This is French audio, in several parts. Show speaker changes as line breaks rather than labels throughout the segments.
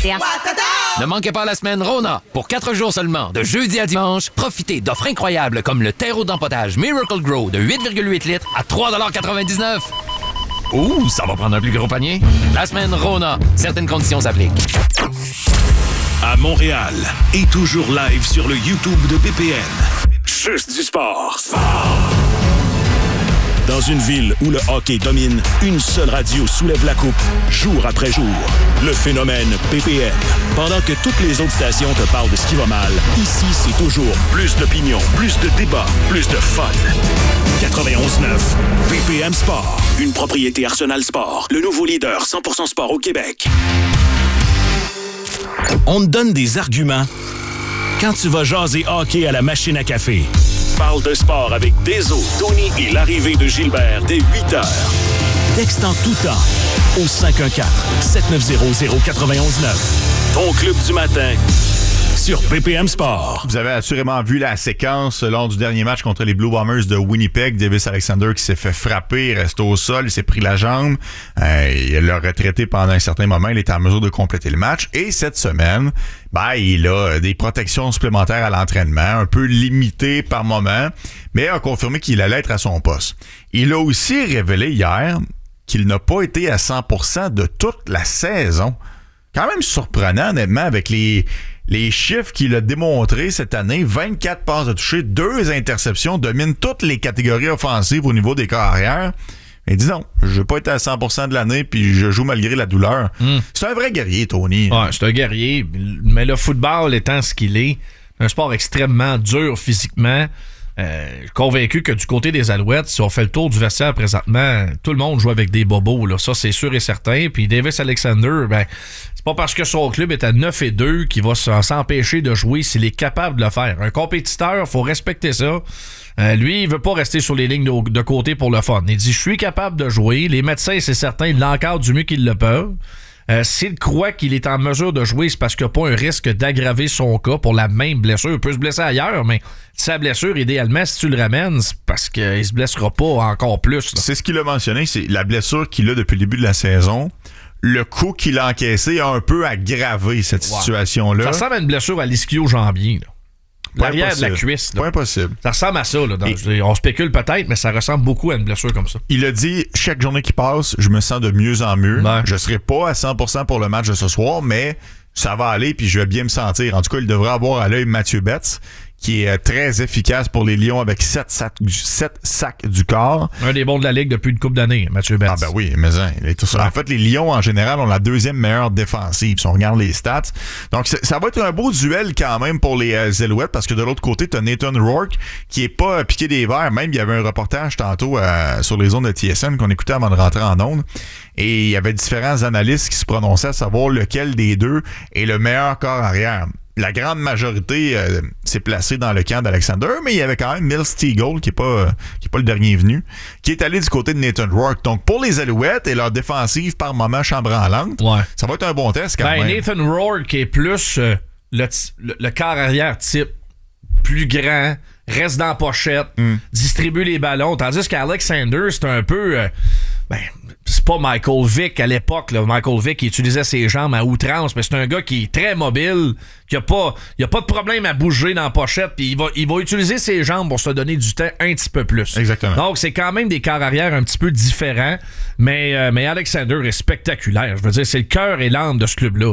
RDS.ca.
Ne manquez pas la semaine Rona. Pour 4 jours seulement, de jeudi à dimanche, profitez d'offres incroyables comme le terreau d'empotage Miracle Grow de 8,8 litres à 3,99 $. Ouh, ça va prendre un plus gros panier. La semaine Rona. Certaines conditions s'appliquent.
À Montréal et toujours live sur le YouTube de BPM. Juste du sport. Dans une ville où le hockey domine, une seule radio soulève la coupe, jour après jour. Le phénomène BPM. Pendant que toutes les autres stations te parlent de ce qui va mal, ici, c'est toujours plus d'opinion, plus de débat, plus de fun. 91.9 BPM Sport. Une propriété Arsenal Sport. Le nouveau leader 100% sport au Québec. On te donne des arguments quand tu vas jaser hockey à la machine à café. Parle de sport avec Deso, Tony et l'arrivée de Gilbert dès 8h. Texte en tout temps au 514-790-0919. Ton club du matin sur BPM Sport.
Vous avez assurément vu la séquence lors du dernier match contre les Blue Bombers de Winnipeg. Davis Alexander qui s'est fait frapper, il reste au sol, il s'est pris la jambe. Il l'a retraité pendant un certain moment. Il était en mesure de compléter le match. Et cette semaine, il a des protections supplémentaires à l'entraînement, un peu limitées par moment, mais a confirmé qu'il allait être à son poste. Il a aussi révélé hier qu'il n'a pas été à 100% de toute la saison. Quand même surprenant, honnêtement, avec les chiffres qu'il a démontrés cette année. 24 passes de toucher, 2 interceptions, domine toutes les catégories offensives au niveau des corps arrière. Il dit non, je n'ai pas été à 100% de l'année puis je joue malgré la douleur. C'est un vrai guerrier, Tony.
Ouais, c'est un guerrier, mais le football étant ce qu'il est, un sport extrêmement dur physiquement. Convaincu que du côté des Alouettes, si on fait le tour du vestiaire présentement, tout le monde joue avec des bobos, là. Ça, c'est sûr et certain. Puis Davis Alexander, c'est pas parce que son club est à 9-2 qu'il va s'empêcher de jouer s'il est capable de le faire. Un compétiteur, faut respecter ça. Lui, il veut pas rester sur les lignes de côté pour le fun. Il dit, je suis capable de jouer. Les médecins, c'est certain, ils l'encadrent du mieux qu'ils le peuvent. S'il croit qu'il est en mesure de jouer, c'est parce qu'il n'y a pas un risque d'aggraver son cas pour la même blessure. Il peut se blesser ailleurs, mais sa blessure, idéalement, si tu le ramènes, c'est parce qu'il ne se blessera pas encore plus. Là.
C'est ce qu'il a mentionné, c'est la blessure qu'il a depuis le début de la saison. Le coup qu'il a encaissé a un peu aggravé cette situation-là.
Ça ressemble à une blessure à l'ischio-jambier, là. L'arrière de la cuisse. Là.
Pas impossible.
Ça ressemble à ça. Là, on spécule peut-être, mais ça ressemble beaucoup à une blessure comme ça.
Il a dit, chaque journée qui passe, je me sens de mieux en mieux. Ouais. Je serai pas à 100% pour le match de ce soir, mais ça va aller puis je vais bien me sentir. En tout cas, il devrait avoir à l'œil Mathieu Betts, qui est très efficace pour les Lions avec 7 sacs du corps.
Un des bons de la Ligue depuis une couple d'années, Mathieu Betts.
Ah ben oui, mais en fait, les Lions, en général, ont la 2e meilleure défensive, si on regarde les stats. Donc, ça va être un beau duel quand même pour les Alouettes, parce que de l'autre côté, t'as Nathan Rourke, qui est pas piqué des verres. Même, il y avait un reportage tantôt sur les ondes de TSN qu'on écoutait avant de rentrer en ondes. Et il y avait différents analystes qui se prononçaient à savoir lequel des deux est le meilleur corps arrière. La grande majorité s'est placée dans le camp d'Alexander, mais il y avait quand même Miles Teagle, qui est pas le dernier venu, qui est allé du côté de Nathan Rourke. Donc, pour les Alouettes et leur défensive par moment chambranlante, ça va être un bon test quand même.
Nathan Rourke est plus le quart arrière type, plus grand, reste dans la pochette, distribue les ballons, tandis qu'Alexander, c'est un peu... c'est pas Michael Vick à l'époque. Là. Michael Vick, il utilisait ses jambes à outrance, mais c'est un gars qui est très mobile, qui a pas de problème à bouger dans la pochette, puis il va utiliser ses jambes pour se donner du temps un petit peu plus.
Exactement. Donc,
c'est quand même des quarts arrière un petit peu différents, mais Alexander est spectaculaire. Je veux dire, c'est le cœur et l'âme de ce club-là.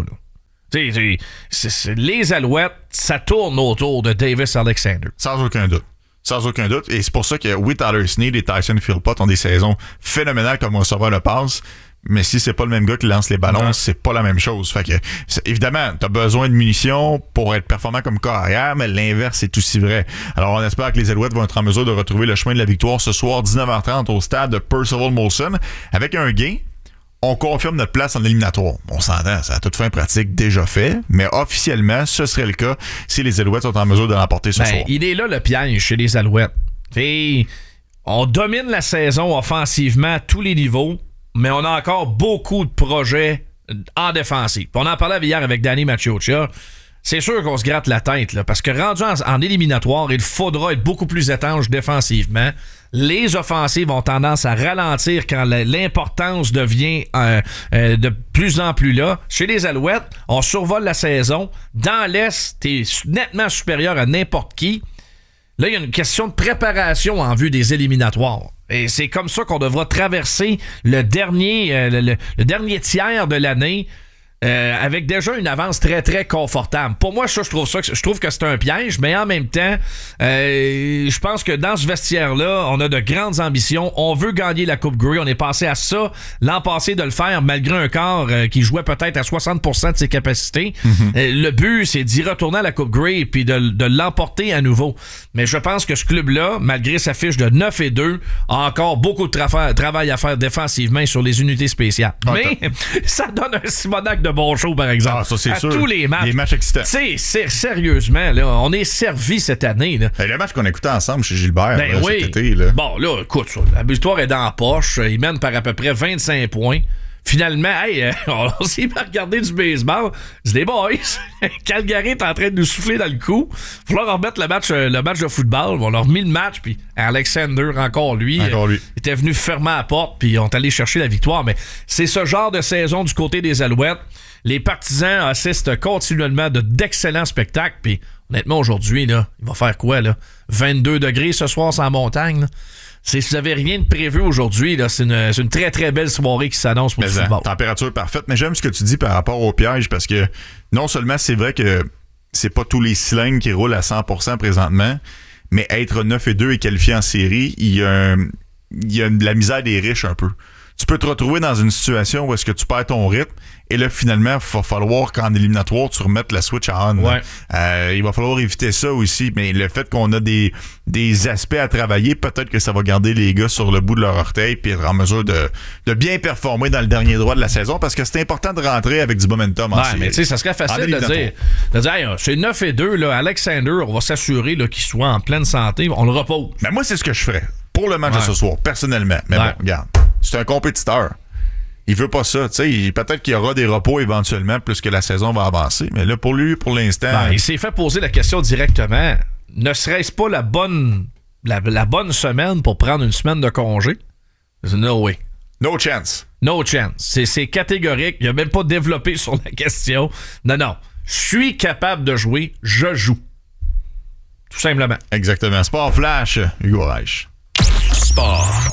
Les Alouettes, ça tourne autour de Davis Alexander.
Sans aucun doute. Sans aucun doute. Et c'est pour ça que oui, Tyler Snead et Tyson Philpott ont des saisons phénoménales comme receveur le passe. Mais si c'est pas le même gars qui lance les ballons, c'est pas la même chose. Fait que, évidemment, t'as besoin de munitions pour être performant comme corps arrière, mais l'inverse est aussi vrai. Alors, on espère que les Alouettes vont être en mesure de retrouver le chemin de la victoire ce soir, 19h30, au stade de Percival Molson, avec un gain. On confirme notre place en éliminatoire. On s'entend, ça a toute fin pratique déjà fait, mais officiellement, ce serait le cas si les Alouettes sont en mesure de l'emporter ce soir.
Il est là le piège chez les Alouettes. T'sais, on domine la saison offensivement à tous les niveaux, mais on a encore beaucoup de projets en défensive. On en parlait hier avec Danny Maciocia. c'est sûr qu'on se gratte la tête, là, parce que rendu en éliminatoire, il faudra être beaucoup plus étanche défensivement. Les offensives ont tendance à ralentir quand l'importance devient de plus en plus là. Chez les Alouettes, on survole la saison. Dans l'Est, t'es nettement supérieur à n'importe qui. Là, il y a une question de préparation en vue des éliminatoires. Et c'est comme ça qu'on devra traverser le dernier tiers de l'année avec déjà une avance très, très confortable. Pour moi, je trouve que c'est un piège, mais en même temps, je pense que dans ce vestiaire-là, on a de grandes ambitions. On veut gagner la Coupe Grey. On est passé à ça l'an passé de le faire, malgré un corps qui jouait peut-être à 60% de ses capacités. Le but, c'est d'y retourner à la Coupe Grey et puis de l'emporter à nouveau. Mais je pense que ce club-là, malgré sa fiche de 9-2, a encore beaucoup de travail à faire défensivement sur les unités spéciales. Mais ça donne un Simonac de bon show, par exemple.
Ah, ça, c'est
à
sûr.
tous les matchs.
Les matchs excitants.
Sérieusement, là, on est servi cette année. Là.
Le match qu'on a écouté ensemble chez Gilbert
Ben
là,
oui.
cet été. Là.
Bon, là, écoute, ça, la victoire est dans la poche. Il mène par à peu près 25 points. Finalement, on s'est regardé du baseball. C'est des boys. Calgary est en train de nous souffler dans le cou. Il va falloir remettre le match de football. On leur remis le match, puis Alexander, encore lui. Était venu fermer la porte, puis on est allé chercher la victoire. Mais c'est ce genre de saison du côté des Alouettes. Les partisans assistent continuellement d'excellents spectacles. Puis honnêtement, aujourd'hui, là, il va faire quoi, là? 22 degrés ce soir sans montagne, là. Si vous n'avez rien de prévu aujourd'hui, là, c'est une très, très belle soirée qui s'annonce pour le football.
Température parfaite. Mais j'aime ce que tu dis par rapport au piège parce que non seulement c'est vrai que c'est pas tous les cylindres qui roulent à 100% présentement, mais être 9-2 et qualifié en série, il y a de la misère des riches un peu. Tu peux te retrouver dans une situation où est-ce que tu perds ton rythme et là, finalement, il va falloir qu'en éliminatoire, tu remettes la switch à on.
Ouais.
Il va falloir éviter ça aussi, mais le fait qu'on a des aspects à travailler, peut-être que ça va garder les gars sur le bout de leur orteil puis être en mesure de bien performer dans le dernier droit de la saison parce que c'est important de rentrer avec du momentum en série.
Mais tu sais, ça serait facile de dire hey, c'est 9-2, là, Alexander, on va s'assurer là, qu'il soit en pleine santé, on le repose.
Mais moi, c'est ce que je ferais pour le match de ce soir, personnellement. Mais bon, regarde, c'est un compétiteur. Il veut pas ça, tu sais. Peut-être qu'il y aura des repos éventuellement plus que la saison va avancer. Mais là, pour lui, pour l'instant...
il s'est fait poser la question directement. Ne serait-ce pas la bonne semaine pour prendre une semaine de congé? No way.
No chance.
No chance. C'est catégorique. Il n'a même pas développé sur la question. Non. Je suis capable de jouer. Je joue. Tout simplement.
Exactement. Sport Flash, Hugo Reich.
Sport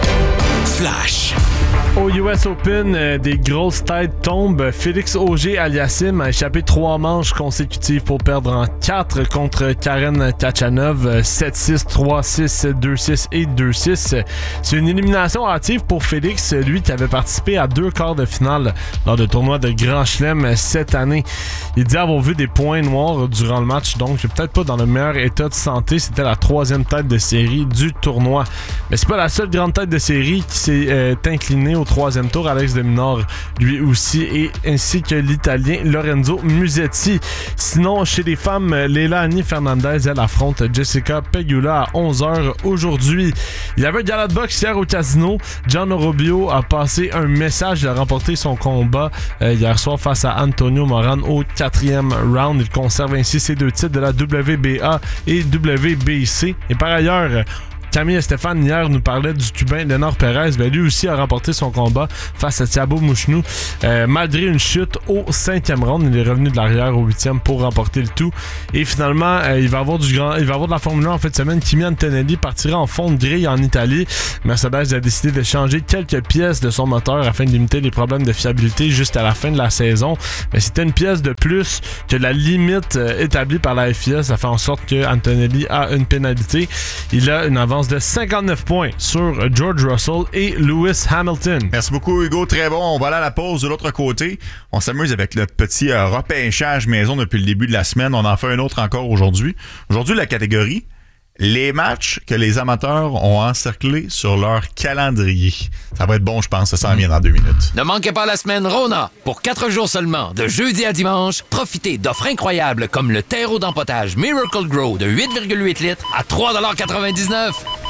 Flash.
Au US Open, des grosses têtes tombent. Félix Auger-Aliassime a échappé 3 manches consécutives pour perdre en 4 contre Karen Khachanov. 7-6, 3-6, 2-6 et 2-6. C'est une élimination hâtive pour Félix, lui qui avait participé à 2 quarts de finale lors de tournois de Grand Chelem cette année. Il dit avoir vu des points noirs durant le match, donc peut-être pas dans le meilleur état de santé. C'était la 3e tête de série du tournoi. Mais c'est pas la seule grande tête de série qui s'est inclinée au 3e tour. Alex de Minaur, lui aussi, et ainsi que l'Italien Lorenzo Musetti. Sinon, chez les femmes, Leilani Fernandez, elle affronte Jessica Pegula à 11h aujourd'hui. Il y avait un gala de boxe hier au casino. John Orobio a passé un message. Il a remporté son combat hier soir face à Antonio Moran au 4e round. Il conserve ainsi ses 2 titres de la WBA et WBC. Et par ailleurs, Camille Stéphane, hier, nous parlait du Cubain Lénard Pérez. Lui aussi a remporté son combat face à Thiago Mouchnou. Malgré une chute au 5e round, il est revenu de l'arrière au 8e pour remporter le tout. Et finalement, il va y avoir de la Formule 1 en fin de semaine. Kimi Antonelli partira en fond de grille en Italie. Mercedes a décidé de changer quelques pièces de son moteur afin de limiter les problèmes de fiabilité jusqu'à la fin de la saison. Mais c'était une pièce de plus que la limite établie par la FIA. Ça fait en sorte que Antonelli a une pénalité. Il a une avance de 59 points sur George Russell et Lewis Hamilton.
Merci beaucoup, Hugo. Très bon. On va aller à la pause de l'autre côté. On s'amuse avec le petit repêchage maison depuis le début de la semaine. On en fait un autre encore aujourd'hui. Aujourd'hui, la catégorie les matchs que les amateurs ont encerclés sur leur calendrier. Ça va être bon, je pense. Ça s'en vient dans 2 minutes.
Ne manquez pas la semaine Rona. Pour 4 jours seulement, de jeudi à dimanche, profitez d'offres incroyables comme le terreau d'empotage Miracle Grow de 8,8 litres à 3,99 $.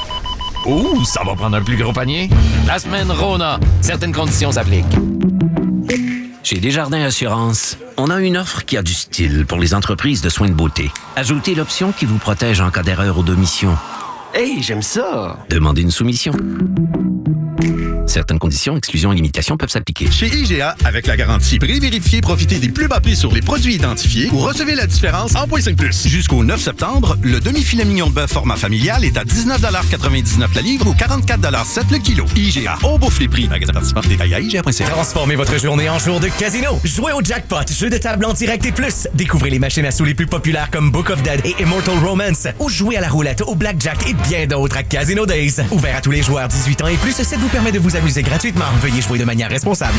Ouh, ça va prendre un plus gros panier. La semaine Rona. Certaines conditions s'appliquent.
Chez Desjardins Assurance, on a une offre qui a du style pour les entreprises de soins de beauté. Ajoutez l'option qui vous protège en cas d'erreur ou d'omission.
Hey, j'aime ça!
Demandez une soumission. Certaines conditions, exclusions et limitations peuvent s'appliquer.
Chez IGA, avec la garantie pré-vérifiée, profitez des plus bas prix sur les produits identifiés ou recevez la différence en .5+. Jusqu'au 9 septembre, le demi-filet mignon de bœuf format familial est à 19,99$ la livre ou 44,7$ le kilo. IGA, on bouffe les prix. Magasin participant, détail à IGA.ca.
Transformez votre journée en jour de casino. Jouez au jackpot, jeu de table en direct et plus. Découvrez les machines à sous les plus populaires comme Book of Dead et Immortal Romance. Ou jouez à la roulette, au blackjack et bien d'autres à Casino Days. Ouvert à tous les joueurs 18 ans et plus, ce site vous permet de vous amuser gratuitement. Veuillez jouer de manière responsable.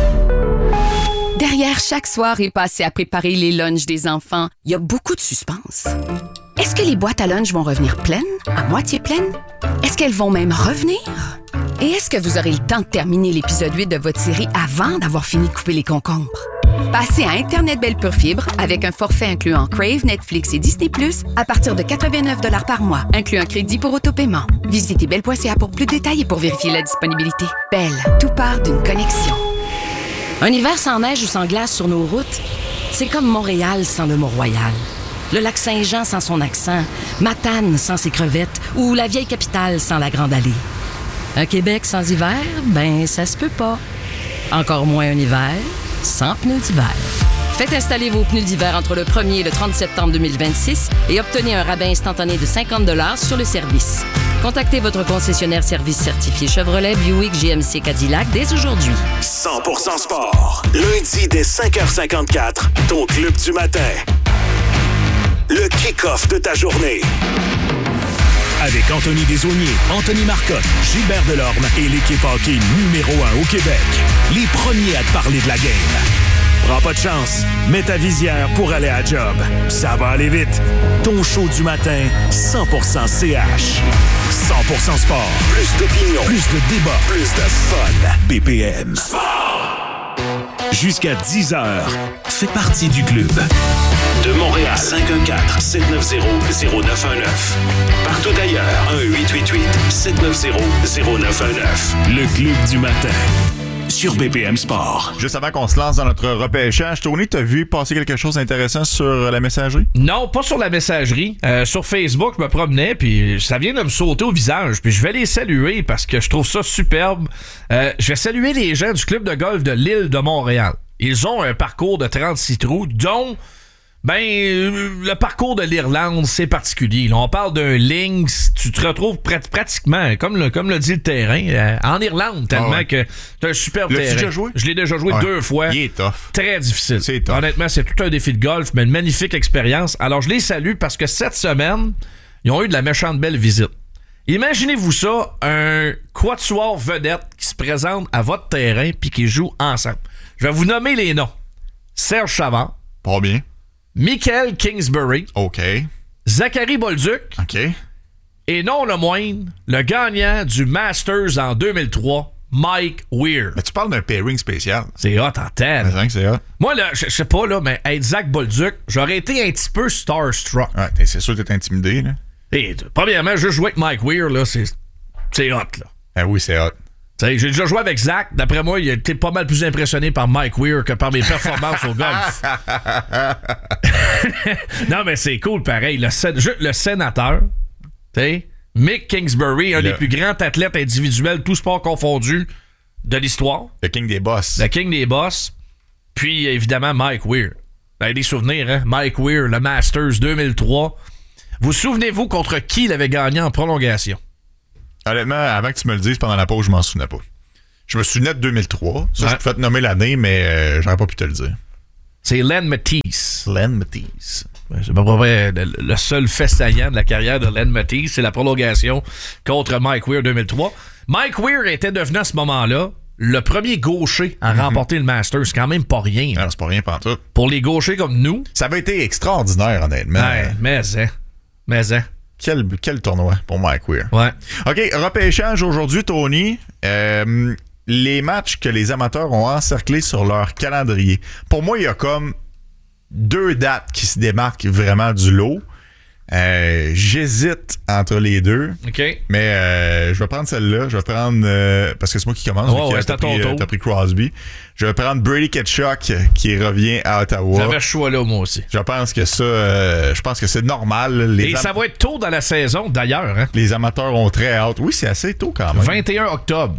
Derrière chaque soirée passée à préparer les lunchs des enfants, il y a beaucoup de suspense. Est-ce que les boîtes à lunch vont revenir pleines? À moitié pleines? Est-ce qu'elles vont même revenir? Et est-ce que vous aurez le temps de terminer l'épisode 8 de votre série avant d'avoir fini de couper les concombres? Passez à Internet Belle Pure Fibre avec un forfait incluant Crave, Netflix et Disney+, à partir de 89$ par mois, inclus un crédit pour autopaiement. Visitez belle.ca pour plus de détails et pour vérifier la disponibilité. Belle, tout part d'une connexion. Un hiver sans neige ou sans glace sur nos routes, c'est comme Montréal sans le Mont-Royal. Le lac Saint-Jean sans son accent, Matane sans ses crevettes ou la vieille capitale sans la Grande Allée. Un Québec sans hiver, ben ça se peut pas. Encore moins un hiver sans pneus d'hiver. Faites installer vos pneus d'hiver entre le 1er et le 30 septembre 2026 et obtenez un rabais instantané de 50$ sur le service. Contactez votre concessionnaire service certifié Chevrolet, Buick, GMC, Cadillac dès aujourd'hui.
100% sport. Lundi dès 5h54, ton club du matin. Le kick-off de ta journée. Avec Anthony Desaulniers, Anthony Marcotte, Gilbert Delorme et l'équipe hockey numéro 1 au Québec. Les premiers à te parler de la game. Prends pas de chance, mets ta visière pour aller à la job. Ça va aller vite. Ton show du matin, 100% CH. 100% sport. Plus d'opinion, plus de débat, plus de fun. BPM. Sport. Jusqu'à 10h, fais partie du club. De Montréal, 514-790-0919. Partout ailleurs, 1-888-790-0919. Le club du matin. Sur BPM Sport.
Juste avant qu'on se lance dans notre repêchage, Tony, t'as vu passer quelque chose d'intéressant sur la messagerie?
Non, pas sur la messagerie. Sur Facebook, je me promenais, puis ça vient de me sauter au visage. Puis je vais les saluer parce que je trouve ça superbe. Je vais saluer les gens du club de golf de l'île de Montréal. Ils ont un parcours de 36 trous, dont... le parcours de l'Irlande, c'est particulier. Là, on parle d'un links, tu te retrouves pratiquement, comme le dit le terrain, en Irlande, tellement que c'est un superbe terrain.
L'as-tu déjà joué?
Je l'ai déjà joué 2 fois.
Il est tough.
Très difficile.
C'est tough.
Honnêtement, c'est tout un défi de golf, mais une magnifique expérience. Alors, je les salue parce que cette semaine, ils ont eu de la méchante belle visite. Imaginez-vous ça, un quatuor vedette qui se présente à votre terrain puis qui joue ensemble. Je vais vous nommer les noms. Serge Savard.
Pas bien.
Michael Kingsbury.
OK.
Zachary Bolduc.
OK.
Et non le moindre, le gagnant du Masters en 2003, Mike Weir.
Mais tu parles d'un pairing spécial.
C'est hot en tête.
C'est hot.
Moi, là, je sais pas, là, mais être Zach Bolduc, j'aurais été un petit peu starstruck.
Ouais, c'est sûr que t'es intimidé, là.
Et premièrement, juste jouer avec Mike Weir, là, c'est hot, là.
Ah oui, c'est hot.
T'sais, j'ai déjà joué avec Zach. D'après moi, il a été pas mal plus impressionné par Mike Weir que par mes performances au golf. Non, mais c'est cool, pareil. Le sénateur, Mick Kingsbury, un des plus grands athlètes individuels, tout sport confondu, de l'histoire.
Le king des boss.
Le king des boss. Puis, évidemment, Mike Weir. Des souvenirs, hein? Mike Weir, le Masters 2003. Vous souvenez-vous contre qui il avait gagné en prolongation?
Honnêtement, avant que tu me le dises pendant la pause, je m'en souvenais pas. Je me souvenais de 2003. Ça, je pouvais te nommer l'année, mais j'aurais pas pu te le dire.
C'est Len Matisse.
Len Matisse.
C'est pas vrai le seul fait saillant de la carrière de Len Matisse, c'est la prolongation contre Mike Weir 2003. Mike Weir était devenu à ce moment-là le premier gaucher à remporter le Masters. C'est quand même pas rien.
Non, c'est pas rien pantoute.
Pour les gauchers comme nous.
Ça avait été extraordinaire, honnêtement.
Ouais, mais
Quel tournoi pour Mike Weir.
Ouais.
OK, repêchage aujourd'hui, Tony. Les matchs que les amateurs ont encerclés sur leur calendrier. Pour moi, il y a comme 2 dates qui se démarquent vraiment du lot. J'hésite entre les deux.
OK.
Mais je vais prendre celle-là. Je vais prendre... parce que c'est moi qui commence. T'as pris Crosby. Je vais prendre Brady Tkachuk qui revient à Ottawa.
J'avais le choix là, moi aussi.
Je pense que ça... je pense que c'est normal.
Et ça va être tôt dans la saison, d'ailleurs. Hein?
Les amateurs ont très hâte. Oui, c'est assez tôt quand même.
21 octobre.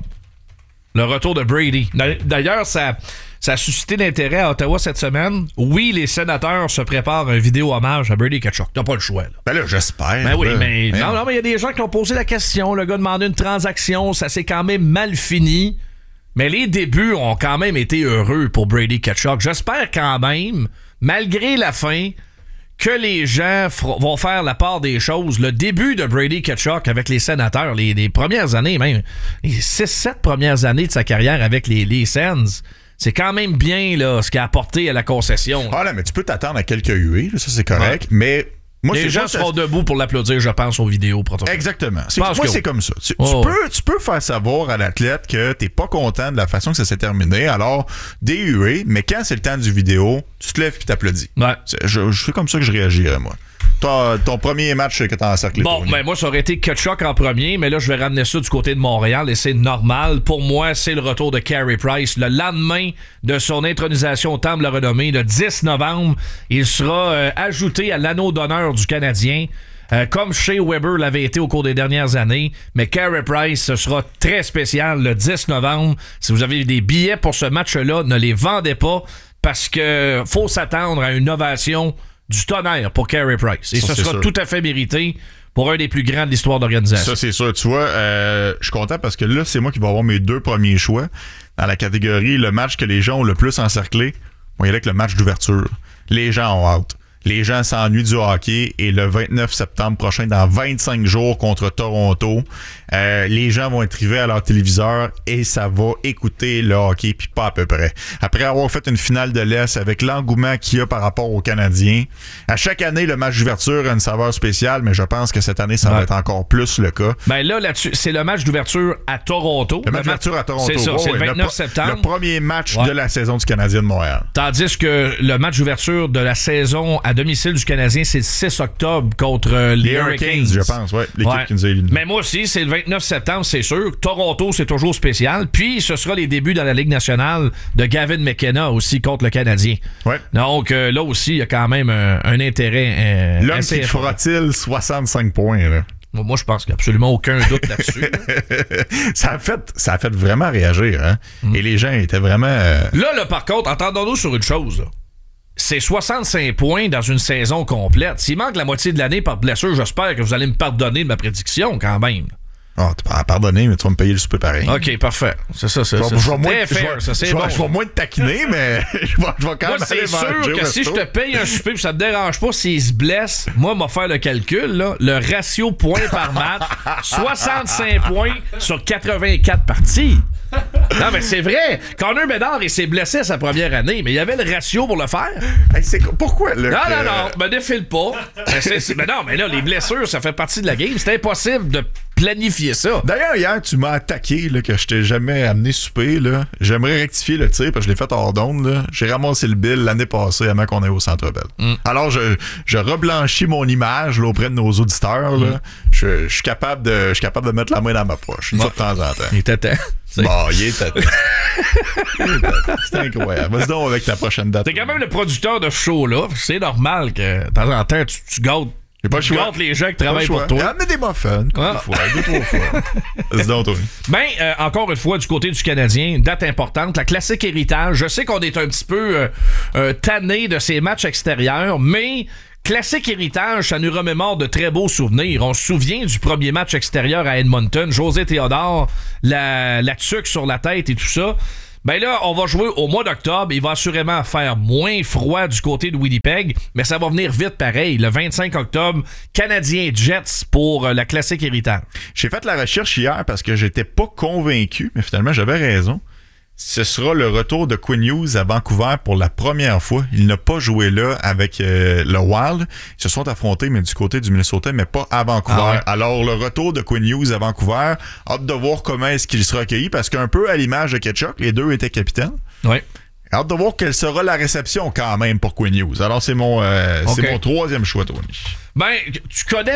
Le retour de Brady. D'ailleurs, ça a suscité l'intérêt à Ottawa cette semaine. Oui, les sénateurs se préparent un vidéo hommage à Brady Tkachuk. T'as pas le choix, là.
Ben là, j'espère.
Ben oui,
là.
mais non, mais il y a des gens qui ont posé la question. Le gars demandait une transaction. Ça s'est quand même mal fini. Mais les débuts ont quand même été heureux pour Brady Tkachuk. J'espère quand même, malgré la fin, que les gens vont faire la part des choses. Le début de Brady Tkachuk avec les sénateurs, les premières années même, les 6-7 premières années de sa carrière avec les Sens, c'est quand même bien là, ce qu'il a apporté à la concession.
Ah là, mais tu peux t'attendre à quelques huées, ça c'est correct, mais... Moi,
les gens seront debout pour l'applaudir, je pense, aux vidéos.
Exactement. C'est comme ça. Tu peux faire savoir à l'athlète que t'es pas content de la façon que ça s'est terminé, alors des huées, mais quand c'est le temps du vidéo, tu te lèves et t'applaudis.
Ouais.
Je fais comme ça que je réagirais, moi. Ton premier match que t'as encerclé.
Bon, ben moi, ça aurait été Tkachuk en premier, mais là, je vais ramener ça du côté de Montréal et c'est normal. Pour moi, c'est le retour de Carey Price. Le lendemain de son intronisation au Temple de la Renommée, le 10 novembre, il sera ajouté à l'anneau d'honneur du Canadien. Comme Shea Weber l'avait été au cours des dernières années. Mais Carey Price, ce sera très spécial le 10 novembre. Si vous avez des billets pour ce match-là, ne les vendez pas parce que faut s'attendre à une ovation du tonnerre pour Carey Price. Et ce sera tout à fait mérité pour un des plus grands de l'histoire d'organisation.
Ça, c'est sûr. Tu vois, je suis content parce que là, c'est moi qui vais avoir mes 2 premiers choix dans la catégorie le match que les gens ont le plus encerclé. On y aller avec le match d'ouverture. Les gens ont hâte. Les gens s'ennuient du hockey et le 29 septembre prochain, dans 25 jours contre Toronto, les gens vont être rivés à leur téléviseur et ça va écouter le hockey, puis pas à peu près. Après avoir fait une finale de l'Est avec l'engouement qu'il y a par rapport aux Canadiens, à chaque année, le match d'ouverture a une saveur spéciale, mais je pense que cette année, ça va être encore plus le cas.
Ben là-dessus, c'est le match d'ouverture à Toronto.
Le match d'ouverture à Toronto.
C'est ça, c'est le 29 septembre.
Le premier match de la saison du Canadien de Montréal.
Tandis que le match d'ouverture de la saison à domicile du Canadien, c'est le 6 octobre contre les Hurricanes.
Je pense, ouais. L'équipe qui nous a éliminés.
Mais moi aussi, c'est le 29 septembre, c'est sûr. Toronto, c'est toujours spécial. Puis, ce sera les débuts dans la Ligue nationale de Gavin McKenna aussi contre le Canadien.
Ouais.
Donc, là aussi, il y a quand même un intérêt.
L'homme qui fera-t-il 65 points, là?
Moi, je pense qu'il n'y a absolument aucun doute là-dessus.
Ça a fait vraiment réagir, hein? Et les gens étaient vraiment...
Là, par contre, entendons-nous sur une chose, là. C'est 65 points dans une saison complète. S'il manque la moitié de l'année par blessure, j'espère que vous allez me pardonner de ma prédiction quand même.
Ah, tu peux pardonner, mais tu vas me payer le souper pareil.
OK, parfait. C'est ça.
Je vais moins te taquiner, mais je vais quand même
aller c'est sûr que si je te paye un souper et ça te dérange pas s'il se blesse, moi, m'a faire le calcul, là, le ratio points par match, 65 points sur 84 parties. Non, mais c'est vrai. Connor Bedard, il s'est blessé à sa première année, mais il y avait le ratio pour le faire.
Hey, pourquoi?
Non, me défile pas. Mais non, mais là, les blessures, ça fait partie de la game. C'est impossible de planifier ça.
D'ailleurs, hier, tu m'as attaqué là, que je t'ai jamais amené souper. Là. J'aimerais rectifier le tir parce que je l'ai fait hors d'onde. Là. J'ai ramassé le bill l'année passée avant qu'on aille au Centre Bell. Alors, je reblanchis mon image là, auprès de nos auditeurs. Là. Je suis capable de mettre la main dans ma poche une fois de temps en temps.
Il était temps.
Bon, il était temps. C'est incroyable. Vas-y donc avec ta prochaine date.
T'es quand même le producteur de ce show-là. C'est normal que de temps en temps, tu gâtes. Tu gâtes les gens qui travaillent pour toi.
Amenez des muffins. 2-3 fois. Vas-y donc, Tony.
Encore une fois, du côté du Canadien, date importante, la classique héritage. Je sais qu'on est un petit peu tanné de ces matchs extérieurs, mais... Classique héritage, ça nous remémore de très beaux souvenirs. On se souvient du premier match extérieur à Edmonton, José Théodore, la tuque sur la tête et tout ça. Ben là, on va jouer au mois d'octobre. Il va assurément faire moins froid du côté de Winnipeg, mais ça va venir vite pareil. Le 25 octobre, Canadiens Jets pour la classique héritage.
J'ai fait la recherche hier parce que j'étais pas convaincu, mais finalement, j'avais raison. Ce sera le retour de Quinn Hughes à Vancouver pour la première fois. Il n'a pas joué là avec le Wild. Ils se sont affrontés, mais du côté du Minnesota, mais pas à Vancouver. Ah ouais. Alors, le retour de Quinn Hughes à Vancouver, hâte de voir comment est-ce qu'il sera accueilli, parce qu'un peu à l'image de Tkachuk, les deux étaient capitaines.
Oui.
Hâte de voir quelle sera la réception quand même pour Quinn Hughes. Alors, c'est mon troisième choix, Tony.
Ben, tu connais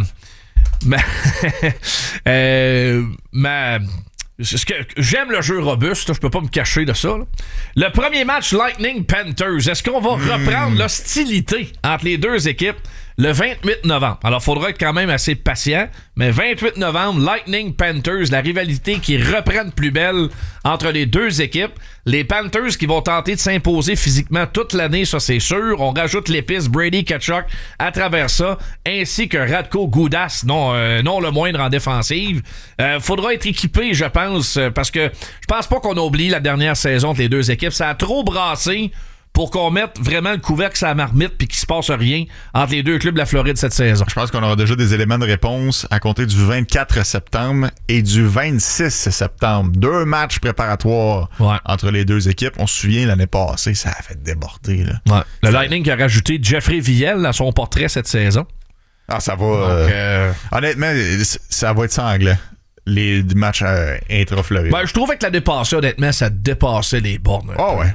j'aime le jeu robuste, je peux pas me cacher de ça. Là. Le premier match Lightning Panthers, est-ce qu'on va reprendre l'hostilité entre les deux équipes le 28 novembre? Alors, il faudra être quand même assez patient, mais 28 novembre, Lightning Panthers, la rivalité qui reprend de plus belle entre les deux équipes. Les Panthers qui vont tenter de s'imposer physiquement toute l'année, ça c'est sûr. On rajoute l'épice Brady Tkachuk à travers ça, ainsi que Radko Gudas, non le moindre en défensive. Faudra être équipé, je pense, parce que je pense pas qu'on oublie la dernière saison entre les deux équipes. Ça a trop brassé pour qu'on mette vraiment le couvercle sur la marmite puis qu'il se passe rien entre les deux clubs de la Floride cette saison.
Je pense qu'on aura déjà des éléments de réponse à compter du 24 septembre et du 26 septembre. 2 matchs préparatoires entre les deux équipes. On se souvient, l'année passée, ça a fait déborder. Là.
Ouais. Le Lightning a rajouté Jeffrey Viel à son portrait cette saison.
Ah, ça va... honnêtement, ça va être sanglant. Les matchs intra-Floride.
Ben, je trouvais que l'année passée, honnêtement, ça dépassait les bornes.
Ah ouais.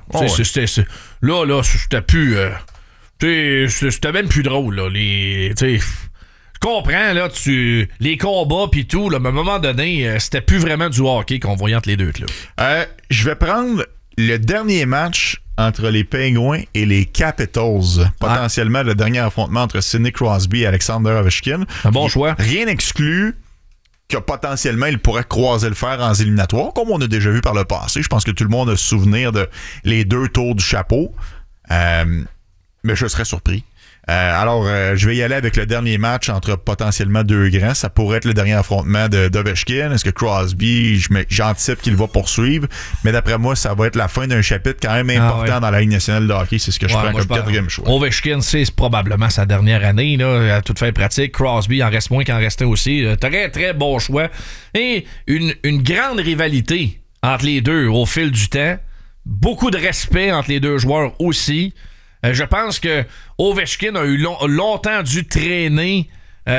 Là, c'était plus... c'était même plus drôle, là. Je comprends, là, les combats pis tout, là, mais à un moment donné, c'était plus vraiment du hockey qu'on voyait entre les deux clubs.
Je vais prendre le dernier match entre les Penguins et les Capitals. Potentiellement le dernier affrontement entre Sidney Crosby et Alexander Ovechkin.
Un bon choix.
Rien n'exclut que potentiellement, il pourrait croiser le fer en éliminatoire, comme on a déjà vu par le passé. Je pense que tout le monde a souvenir de les 2 tours du chapeau. Mais je serais surpris. Alors, je vais y aller avec le dernier match entre potentiellement 2 grands. Ça pourrait être le dernier affrontement d'Ovechkin. Est-ce que Crosby, j'anticipe qu'il va poursuivre. Mais d'après moi, ça va être la fin d'un chapitre quand même important dans la Ligue nationale de hockey. C'est ce que je prends comme 4e choix.
Ovechkin, c'est probablement sa dernière année, là, à toute fin pratique. Crosby en reste moins qu'en restait aussi. Très, très bon choix. Et une grande rivalité entre les deux au fil du temps. Beaucoup de respect entre les deux joueurs aussi. Je pense que Ovechkin a eu longtemps dû traîner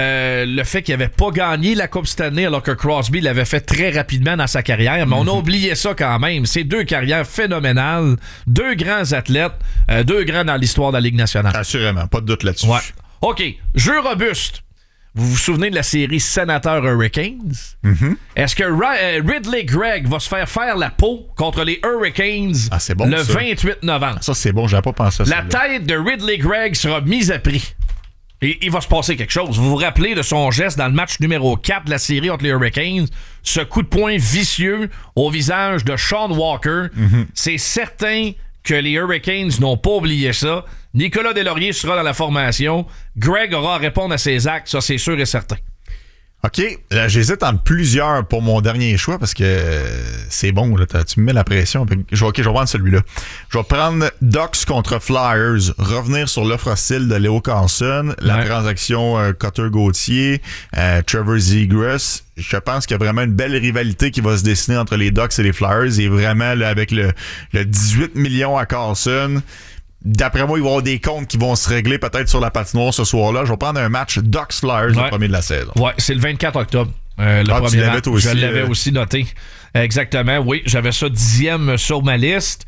le fait qu'il n'avait pas gagné la Coupe cette année, alors que Crosby l'avait fait très rapidement dans sa carrière. Mais on a oublié ça quand même. C'est 2 carrières phénoménales, 2 grands athlètes, 2 grands dans l'histoire de la Ligue nationale.
Assurément, pas de doute là-dessus.
Ouais. OK, jeu robuste. Vous vous souvenez de la série Sénateurs Hurricanes? Est-ce que Ridley Gregg va se faire la peau contre les Hurricanes le 28 novembre?
Ça, c'est bon, j'avais pas pensé à ça.
La tête de Ridley Gregg sera mise à prix. Et il va se passer quelque chose. Vous vous rappelez de son geste dans le match numéro 4 de la série entre les Hurricanes? Ce coup de poing vicieux au visage de Sean Walker. C'est certain que les Hurricanes n'ont pas oublié ça. Nicolas Deslauriers sera dans la formation. Greg aura à répondre à ses actes, ça c'est sûr et certain.
OK, là, j'hésite entre plusieurs pour mon dernier choix parce que c'est bon, là, tu me mets la pression. Je vais prendre celui-là. Je vais prendre Ducks contre Flyers, revenir sur l'offre hostile de Leo Carlson, la transaction Cutter-Gauthier, Trevor Zegras. Je pense qu'il y a vraiment une belle rivalité qui va se dessiner entre les Ducks et les Flyers. Et vraiment, là, avec le 18 millions à Carlson, d'après moi, il va y avoir des comptes qui vont se régler peut-être sur la patinoire ce soir-là. Je vais prendre un match Ducks-Flyers, le premier de la saison.
Ouais, c'est le 24 octobre. Le premier match. Je l'avais aussi noté. Exactement, oui. J'avais ça 10e sur ma liste.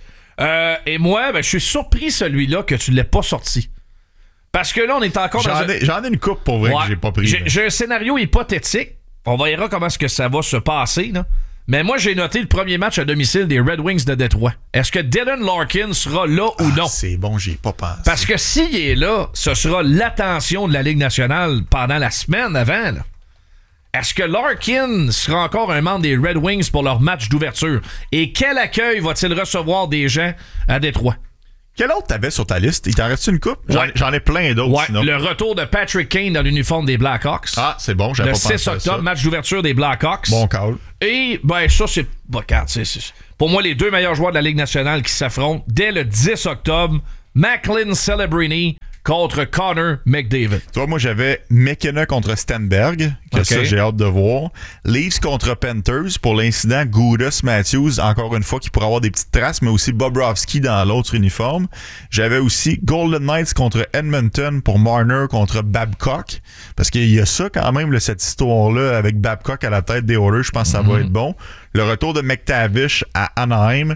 Et moi, je suis surpris celui-là que tu ne l'aies pas sorti. Parce que là, on est encore
J'en ai une coupe pour vrai que j'ai pas pris.
J'ai un scénario hypothétique. On verra comment est-ce que ça va se passer, là. Mais moi, j'ai noté le premier match à domicile des Red Wings de Détroit. Est-ce que Dylan Larkin sera là ou non?
C'est bon, j'y ai pas pensé.
Parce que s'il est là, ce sera l'attention de la Ligue nationale pendant la semaine avant. Là. Est-ce que Larkin sera encore un membre des Red Wings pour leur match d'ouverture? Et quel accueil va-t-il recevoir des gens à Détroit?
Quel autre t'avais sur ta liste? Il t'en reste une coupe? J'en ai plein d'autres. Sinon.
Le retour de Patrick Kane dans l'uniforme des Blackhawks.
Ah, c'est bon, j'avais pas pensé à ça.
Le 6 octobre, match d'ouverture des Blackhawks.
Bon call.
Et, ça, c'est... pour moi, les 2 meilleurs joueurs de la Ligue nationale qui s'affrontent dès le 10 octobre. Macklin Celebrini contre Connor McDavid.
Toi, moi, j'avais McKenna contre Stenberg, que ça, j'ai hâte de voir. Leafs contre Panthers pour l'incident Gudas-Matthews, encore une fois, qui pourrait avoir des petites traces, mais aussi Bobrovsky dans l'autre uniforme. J'avais aussi Golden Knights contre Edmonton pour Marner contre Babcock, parce qu'il y a ça quand même, cette histoire-là, avec Babcock à la tête des Oilers, je pense que ça va être bon. Le retour de McTavish à Anaheim.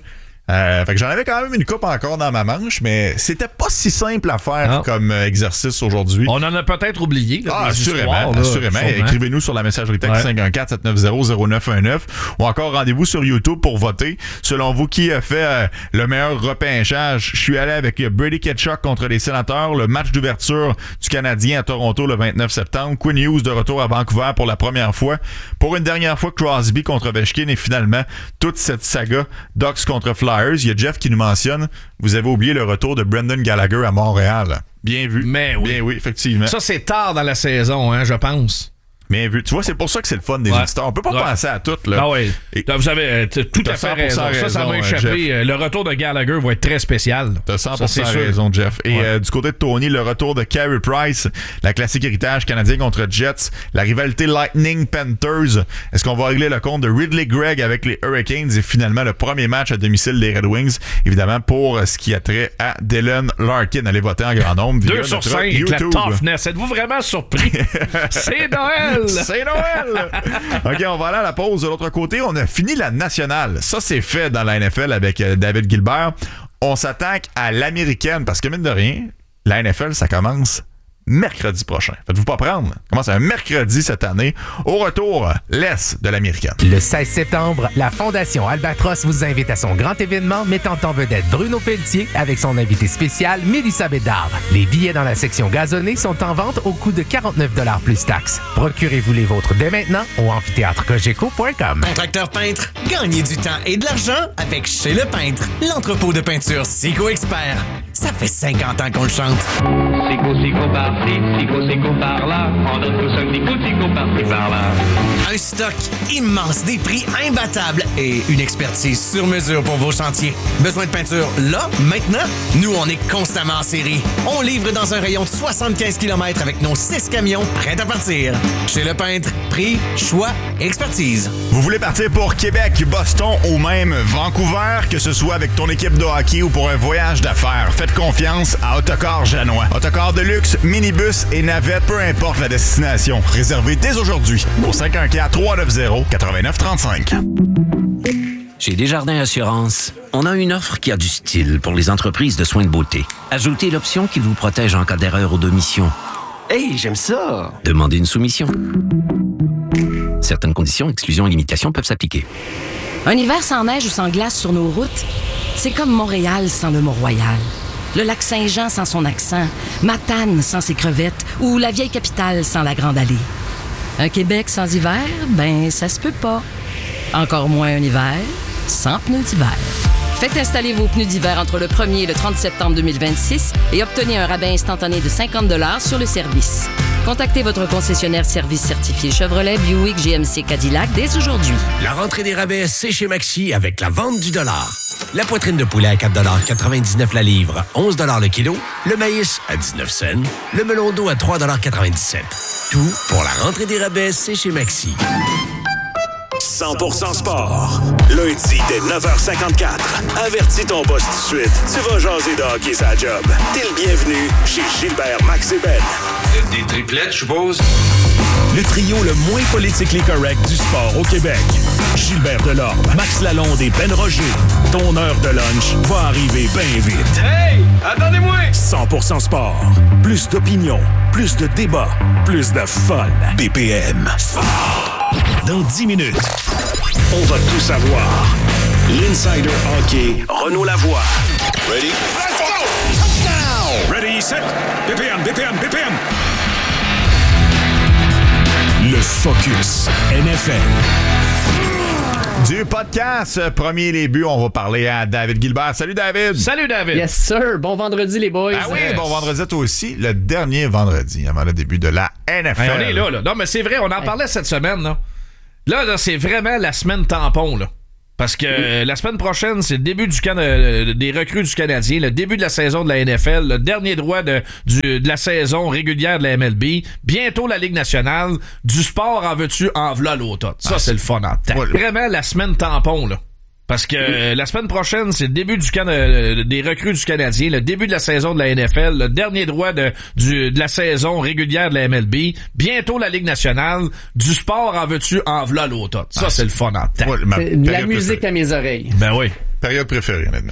Fait que j'en avais quand même une coupe encore dans ma manche, mais c'était pas si simple à faire comme exercice aujourd'hui.
On en a peut-être oublié. Là,
assurément. Écrivez-nous sur la messagerie texte 514-790-0919 ou encore rendez-vous sur YouTube pour voter. Selon vous, qui a fait le meilleur repêchage? Je suis allé avec Brady Ketchuk contre les Sénateurs, le match d'ouverture du Canadien à Toronto le 29 septembre, Quinn Hughes de retour à Vancouver pour la première fois, pour une dernière fois Crosby contre Ovechkin et finalement toute cette saga Ducks contre Flyers. Il y a Jeff qui nous mentionne, vous avez oublié le retour de Brendan Gallagher à Montréal. Bien vu.
Mais oui.
Bien oui, effectivement.
Ça, c'est tard dans la saison, hein, je pense.
Bien vu. Tu vois, c'est pour ça que c'est le fun des auditeurs. On peut pas penser à tout, là.
Ah oui. Vous avez tout à fait raison. Ça m'a échappé. Le retour de Gallagher va être très spécial.
T'as 100% raison, Jeff. Et du côté de Tony, le retour de Carey Price, la classique héritage canadien contre Jets, la rivalité Lightning Panthers. Est-ce qu'on va régler le compte de Ridley Gregg avec les Hurricanes et finalement le premier match à domicile des Red Wings, évidemment pour ce qui a trait à Dylan Larkin. Allez voter en grand nombre.
2 sur 5, la toughness. Êtes-vous vraiment surpris? C'est Noël!
C'est Noël! OK, on va aller à la pause. De l'autre côté, on a fini la nationale. Ça, c'est fait dans la NFL avec David Gilbert. On s'attaque à l'américaine parce que, mine de rien, la NFL, ça commence mercredi prochain. Faites-vous pas prendre. Ça commence un mercredi cette année. Au retour, l'Est de l'américaine.
Le 16 septembre, la Fondation Albatros vous invite à son grand événement mettant en vedette Bruno Pelletier avec son invité spécial Mélissa Bédard. Les billets dans la section gazonnée sont en vente au coût de 49$ plus taxes. Procurez-vous les vôtres dès maintenant au amphithéâtrecogeco.com.
Contracteur peintre, gagnez du temps et de l'argent avec Chez Le Peintre, l'entrepôt de peinture Sico Expert. Ça fait 50 ans qu'on le chante.
Sico par-ci, Sico par-là. On donne tous un petit coup de Sico par-ci, par-là.
Un stock immense, des prix imbattables et une expertise sur mesure pour vos chantiers. Besoin de peinture là, maintenant? Nous, on est constamment en série. On livre dans un rayon de 75 km avec nos 6 camions prêts à partir. Chez Le Peintre, prix, choix, expertise.
Vous voulez partir pour Québec, Boston ou même Vancouver, que ce soit avec ton équipe de hockey ou pour un voyage d'affaires? Faites confiance à Autocar Janois. Autocar de luxe, minibus et navette, peu importe la destination. Réservez dès aujourd'hui au 514-390-8935.
Chez Desjardins Assurance, on a une offre qui a du style pour les entreprises de soins de beauté. Ajoutez l'option qui vous protège en cas d'erreur ou d'omission.
Hey, j'aime ça!
Demandez une soumission. Certaines conditions, exclusions et limitations peuvent s'appliquer.
Un hiver sans neige ou sans glace sur nos routes, c'est comme Montréal sans le Mont-Royal. Le lac Saint-Jean sans son accent, Matane sans ses crevettes ou la vieille capitale sans la Grande Allée. Un Québec sans hiver, ben ça se peut pas. Encore moins un hiver sans pneus d'hiver. Faites installer vos pneus d'hiver entre le 1er et le 30 septembre 2026 et obtenez un rabais instantané de 50$ sur le service. Contactez votre concessionnaire service certifié Chevrolet, Buick, GMC, Cadillac dès aujourd'hui.
La rentrée des rabais, c'est chez Maxi avec la vente du dollar. La poitrine de poulet à 4,99$ la livre, 11$ le kilo. Le maïs à 19 cents. Le melon d'eau à 3,97$. Tout pour la rentrée des rabais, c'est chez Maxi.
100% sport. Lundi dès 9h54. Avertis ton boss tout de suite. Tu vas jaser de hockey sa job. T'es le bienvenu chez Gilbert, Max et Ben.
Des triplettes, je suppose?
Le trio le moins politiquement correct du sport au Québec. Gilbert Delorme, Max Lalonde et Ben Roger. Ton heure de lunch va arriver bien vite.
Hey! Attendez-moi!
100% sport. Plus d'opinion, plus de débats, plus de fun. BPM. Dans 10 minutes, on va tout savoir. L'Insider Hockey, Renaud Lavoie. Ready? Let's go! Touchdown! Ready, set, BPM, BPM, BPM. Le Focus NFL.
Du podcast Premier les buts, on va parler à David Gilbert. Salut David!
Salut David!
Yes sir! Bon vendredi les boys!
Ah oui, bon vendredi à toi aussi. Le dernier vendredi avant le début de la NFL.
Hey, on est là. Non mais c'est vrai, on en parlait cette semaine. Là, c'est vraiment la semaine tampon. Là. Parce que la semaine prochaine, c'est le début des recrues du Canadien, le début de la saison de la NFL, le dernier droit de la saison régulière de la MLB, bientôt la Ligue nationale, du sport en veux-tu, en v'là l'automne. Ça, c'est le fun en tête. Vraiment la semaine tampon, là. Parce que la semaine prochaine, c'est le début des recrues du Canadien, le début de la saison de la NFL, le dernier droit de la saison régulière de la MLB, bientôt la Ligue nationale, du sport en veux-tu, en v'là l'automne. Ça, c'est le fun en tête.
C'est de la musique à mes oreilles.
Ben oui.
période préférée, honnêtement.